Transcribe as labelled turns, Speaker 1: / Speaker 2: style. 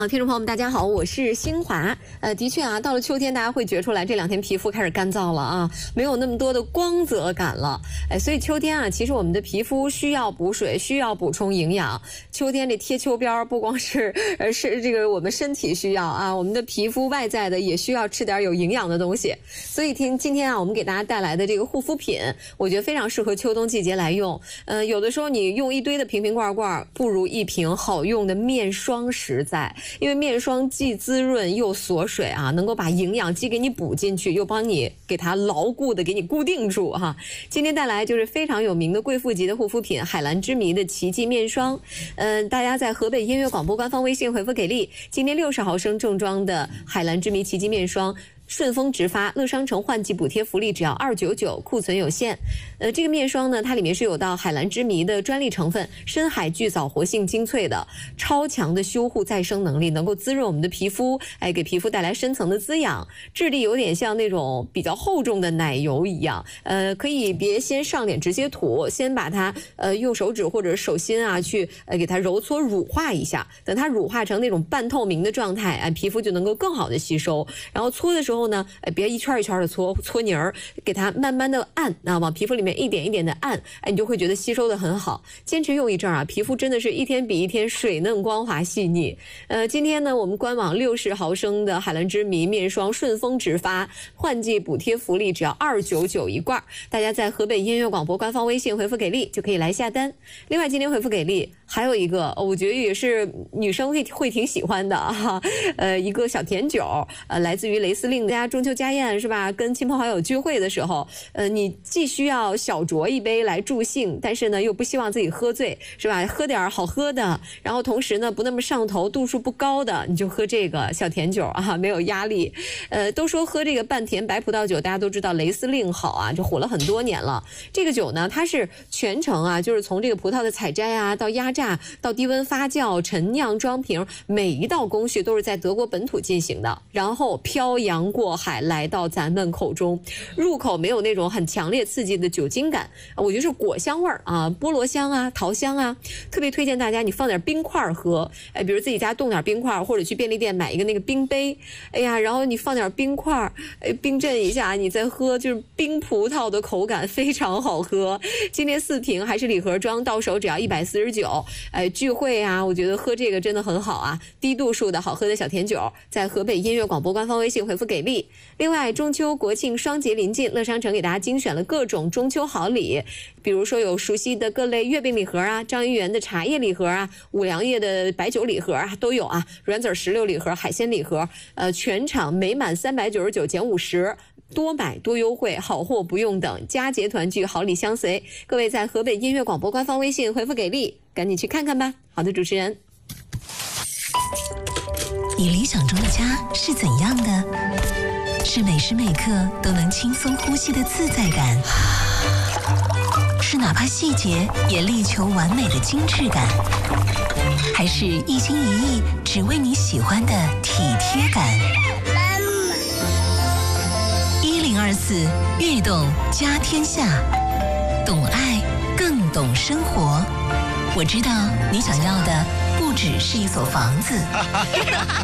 Speaker 1: 听众朋友们，大家好，我是新华。的确啊，到了秋天，大家会觉出来这两天皮肤开始干燥了啊，没有那么多的光泽感了。所以秋天啊，其实我们的皮肤需要补水，需要补充营养。秋天这贴秋膘，不光是这个我们身体需要啊，我们的皮肤外在的也需要吃点有营养的东西。所以今天啊，我们给大家带来的这个护肤品，我觉得非常适合秋冬季节来用。有的时候你用一堆的瓶瓶罐罐，不如一瓶好用的面霜实在。因为面霜既滋润又锁水啊，能够把营养既给你补进去，又帮你给它牢固的给你固定住哈。今天带来就是非常有名的贵妇级的护肤品海蓝之谜的奇迹面霜。大家在河北音乐广播官方微信回复给力，今天60毫升正装的海蓝之谜奇迹面霜。顺丰直发，乐商城换季补贴福利只要299，库存有限。这个面霜呢，它里面是有到海蓝之谜的专利成分，深海巨藻活性精粹的，超强的修护再生能力，能够滋润我们的皮肤，给皮肤带来深层的滋养。质地有点像那种比较厚重的奶油一样，可以别先上脸直接涂，先把它用手指或者手心啊去给它揉搓乳化一下，等它乳化成那种半透明的状态，皮肤就能够更好的吸收。然后搓的时候呢，别一圈一圈的搓泥儿，给它慢慢的按，往皮肤里面一点一点的按，你就会觉得吸收的很好。坚持用一阵啊，皮肤真的是一天比一天水嫩光滑细腻。今天呢，我们官网60毫升的海蓝之谜面霜顺丰直发，换季补贴福利只要299一罐，大家在河北音乐广播官方微信回复给力就可以来下单。另外今天回复给力还有一个，我觉得也是女生会挺喜欢的哈，一个小甜酒，来自于雷司令。大家中秋家宴是吧？跟亲朋好友聚会的时候，你既需要小酌一杯来助兴，但是呢又不希望自己喝醉，是吧？喝点好喝的，然后同时呢不那么上头，度数不高的，你就喝这个小甜酒啊，没有压力。都说喝这个半甜白葡萄酒，大家都知道雷司令好啊，就火了很多年了。这个酒呢，它是全程啊，就是从这个葡萄的采摘啊，到压榨，到低温发酵、陈酿、装瓶，每一道工序都是在德国本土进行的，然后漂洋过海来到咱们口中，入口没有那种很强烈刺激的酒精感，我觉得是果香味儿啊，菠萝香啊，桃香啊，特别推荐大家你放点冰块喝，比如自己家冻点冰块，或者去便利店买一个那个冰杯，然后你放点冰块，冰镇一下，你再喝，就是冰葡萄的口感非常好喝。今天4瓶还是礼盒装，到手只要149。聚会啊，我觉得喝这个真的很好啊，低度数的好喝的小甜酒，在河北音乐广播官方微信回复给力。另外，中秋国庆双节临近，乐商城给大家精选了各种中秋好礼，比如说有熟悉的各类月饼礼盒啊，张一元的茶叶礼盒啊，五粮液的白酒礼盒啊，都有啊，软籽石榴礼盒、海鲜礼盒，全场每满399减50。多买多优惠，好货不用等，佳节团聚，好礼相随。各位在河北音乐广播官方微信回复给力，赶紧去看看吧。好的，主持人。
Speaker 2: 你理想中的家是怎样的？是每时每刻都能轻松呼吸的自在感，是哪怕细节也力求完美的精致感，还是一心一意只为你喜欢的体贴感？1024悦动家天下，懂爱更懂生活。我知道你想要的不只是一所房子。